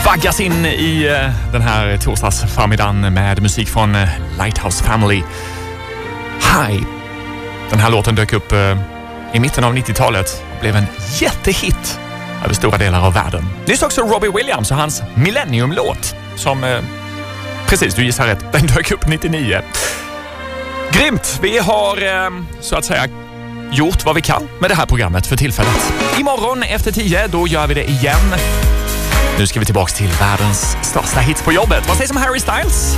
vaggas in i den här torsdagsförmiddagen med musik från Lighthouse Family. Hi. Den här låten dök upp i mitten av 90-talet och blev en jättehit över stora delar av världen. Nyss också Robbie Williams och hans Millennium-låt som, precis du gissar rätt, den dök upp 99. Grymt! Vi har så att säga gjort vad vi kan med det här programmet för tillfället. Imorgon efter 10, då gör vi det igen. Nu ska vi tillbaka till världens största hits på jobbet. Vad sägs om Harry Styles?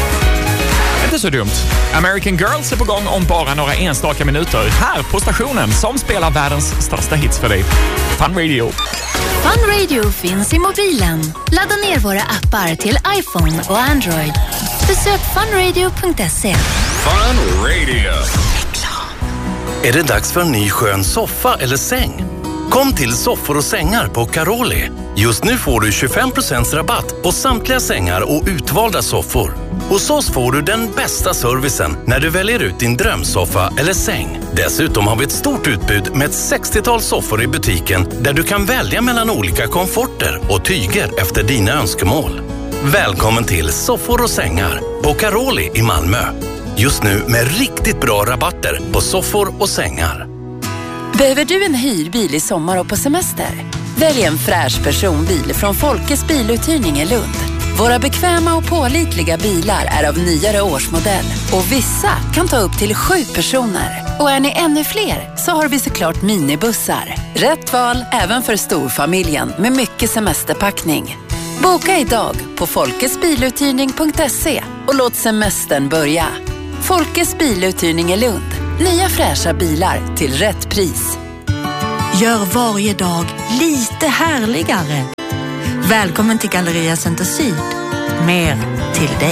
Inte så dumt. American Girls är på gång om bara några enstaka minuter. Här på stationen som spelar världens största hits för dig. Fun Radio. Fun Radio finns i mobilen. Ladda ner våra appar till iPhone och Android. Besök funradio.se. Fun Radio. Är det dags för en ny skön soffa eller säng? Kom till Soffor och sängar på Caroli. Just nu får du 25% rabatt på samtliga sängar och utvalda soffor. Hos oss får du den bästa servicen när du väljer ut din drömsoffa eller säng. Dessutom har vi ett stort utbud med ett 60-tal soffor i butiken där du kan välja mellan olika komforter och tyger efter dina önskemål. Välkommen till Soffor och sängar på Caroli i Malmö. Just nu med riktigt bra rabatter på soffor och sängar. Behöver du en hyrbil i sommar och på semester? Välj en fräsch personbil från Folkes biluthyrning i Lund. Våra bekväma och pålitliga bilar är av nyare årsmodell och vissa kan ta upp till 7 personer. Och är ni ännu fler så har vi såklart minibussar. Rätt val även för storfamiljen med mycket semesterpackning. Boka idag på folkesbiluthyrning.se och låt semestern börja. Folkes biluthyrning i Lund. Nya fräscha bilar till rätt pris. Gör varje dag lite härligare. Välkommen till Galleria Center Syd. Mer till dig.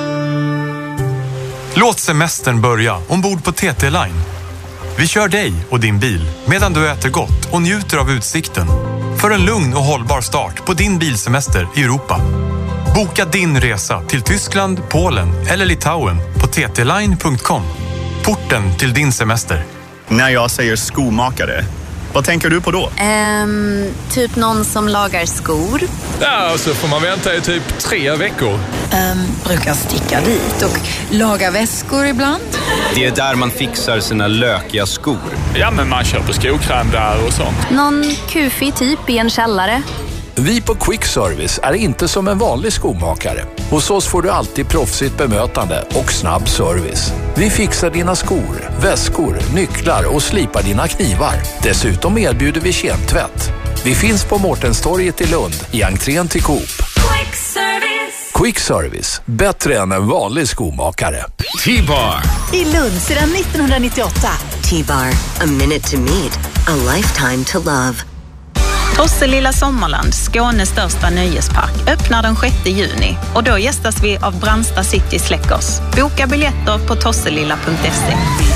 Låt semestern börja ombord på TT Line. Vi kör dig och din bil medan du äter gott och njuter av utsikten. För en lugn och hållbar start på din bilsemester i Europa. Boka din resa till Tyskland, Polen eller Litauen på ttline.com. Porten till din semester. När jag säger skomakare, vad tänker du på då? Typ någon som lagar skor. Ja, så får man vänta i typ 3 veckor. Brukar sticka dit och laga väskor ibland. Det är där man fixar sina lökiga skor. Ja, men man köper skokräm där och sånt. Någon kufig typ i en källare. Vi på Quick Service är inte som en vanlig skomakare. Hos oss får du alltid proffsigt bemötande och snabb service. Vi fixar dina skor, väskor, nycklar och slipar dina knivar. Dessutom erbjuder vi kemtvätt. Vi finns på Mårtenstorget i Lund i entrén till Coop. Quick Service. Quick Service, bättre än en vanlig skomakare. T-Bar. I Lund sedan 1998. T-Bar, a minute to meet, a lifetime to love. Tosselilla Sommarland, Skånes största nöjespark, öppnar den 6 juni och då gästas vi av Brandsta City Släckers. Boka biljetter på tosselilla.se.